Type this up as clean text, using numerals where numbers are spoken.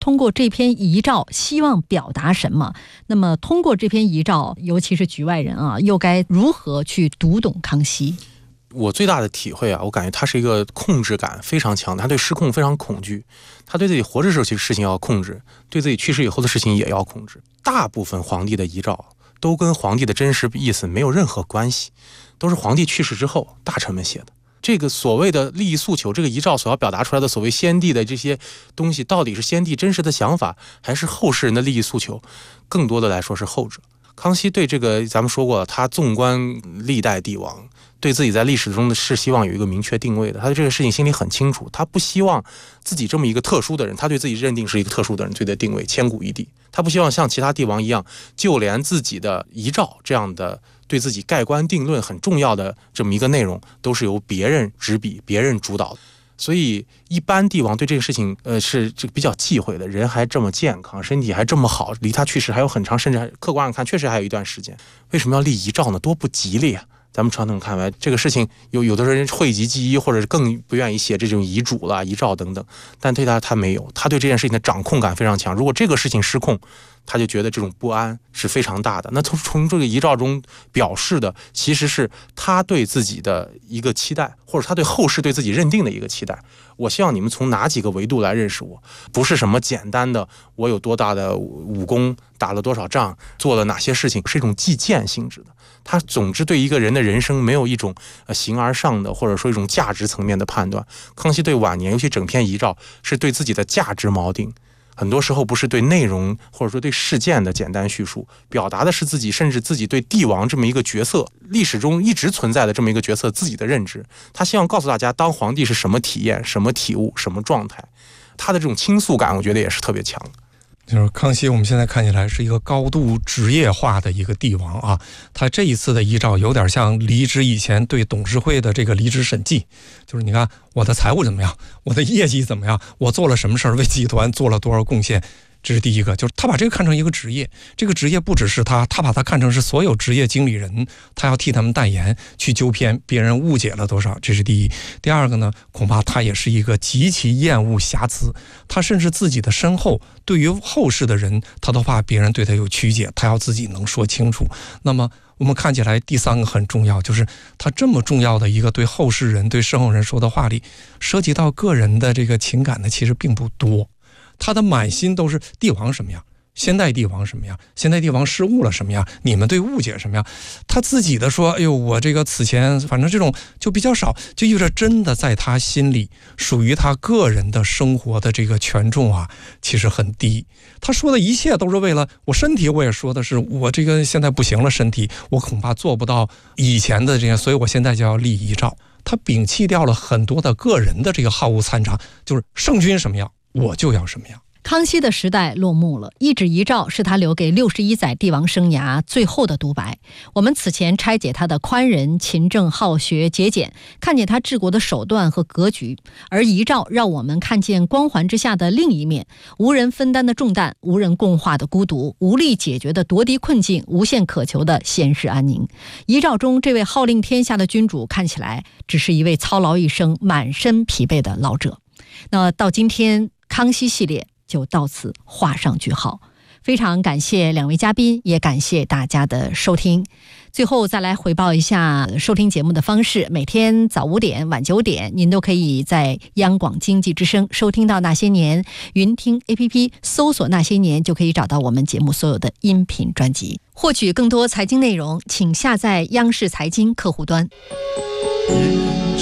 通过这篇遗诏希望表达什么？那么通过这篇遗诏，尤其是局外人啊，又该如何去读懂康熙？ 我最大的体会啊，我感觉他是一个控制感非常强的，他对失控非常恐惧，他对自己活着时候其实事情要控制，对自己去世以后的事情也要控制。大部分皇帝的遗诏都跟皇帝的真实意思没有任何关系，都是皇帝去世之后大臣们写的。这个所谓的利益诉求，这个遗诏所要表达出来的所谓先帝的这些东西，到底是先帝真实的想法，还是后世人的利益诉求？更多的来说是后者。康熙对这个咱们说过，他纵观历代帝王，对自己在历史中的是希望有一个明确定位的，他对这个事情心里很清楚，他不希望自己这么一个特殊的人，他对自己认定是一个特殊的人，对的定位千古一帝，他不希望像其他帝王一样，就连自己的遗诏这样的对自己盖棺定论很重要的这么一个内容，都是由别人执笔、别人主导的。所以一般帝王对这个事情是这个比较忌讳的，人还这么健康，身体还这么好，离他去世还有很长，甚至客观上看确实还有一段时间，为什么要立遗诏呢？多不吉利啊！咱们传统看来，这个事情有的人讳疾忌医，或者是更不愿意写这种遗嘱啦、遗诏等等，但对他没有，他对这件事情的掌控感非常强。如果这个事情失控，他就觉得这种不安是非常大的。那从这个遗诏中表示的，其实是他对自己的一个期待，或者他对后世对自己认定的一个期待。我希望你们从哪几个维度来认识我，不是什么简单的我有多大的武功，打了多少仗，做了哪些事情，是一种计件性质的。他总之对一个人的人生没有一种形而上的，或者说一种价值层面的判断。康熙对晚年，尤其整篇遗诏，是对自己的价值锚定，很多时候不是对内容或者说对事件的简单叙述，表达的是自己甚至自己对帝王这么一个角色，历史中一直存在的这么一个角色自己的认知。他希望告诉大家，当皇帝是什么体验、什么体悟、什么状态。他的这种倾诉感，我觉得也是特别强。 就是康熙，我们现在看起来是一个高度职业化的一个帝王啊。他这一次的遗诏有点像离职以前对董事会的这个离职审计，就是你看我的财务怎么样，我的业绩怎么样，我做了什么事儿，为集团做了多少贡献。这是第一个，就是他把这个看成一个职业，这个职业不只是他把它看成是所有职业经理人，他要替他们代言，去纠偏别人误解了多少，这是第一。第二个呢，恐怕他也是一个极其厌恶瑕疵，他甚至自己的身后对于后世的人，他都怕别人对他有曲解，他要自己能说清楚。那么我们看起来第三个很重要，就是他这么重要的一个对后世人、对身后人说的话里，涉及到个人的这个情感的其实并不多。他的满心都是帝王什么样，现代帝王什么样，现代帝王失误了什么样，你们对误解什么样。他自己的说，哎呦，我这个此前反正这种就比较少，就意味着真的在他心里属于他个人的生活的这个权重啊，其实很低。他说的一切都是为了我身体，我也说的是我这个现在不行了，身体我恐怕做不到以前的这些，所以我现在就要立遗诏。他摒弃掉了很多的个人的这个好恶参长，就是圣君什么样我就要什么样。 康熙的时代落幕了，一纸遗诏是他留给61载帝王生涯最后的独白。我们此前拆解他的宽仁、勤政、好学、节俭，看见他治国的手段和格局，而遗诏让我们看见光环之下的另一面，无人分担的重担，无人共话的孤独，无力解决的夺嫡困境，无限渴求的现世安宁。遗诏中这位号令天下的君主，看起来只是一位操劳一生、满身疲惫的老者。那到今天，康熙系列就到此画上句号。非常感谢两位嘉宾，也感谢大家的收听。最后再来回报一下收听节目的方式，每天早5点晚9点您都可以在央广经济之声收听到那些年，云听 APP 搜索那些年就可以找到我们节目所有的音频专辑。获取更多财经内容，请下载央视财经客户端。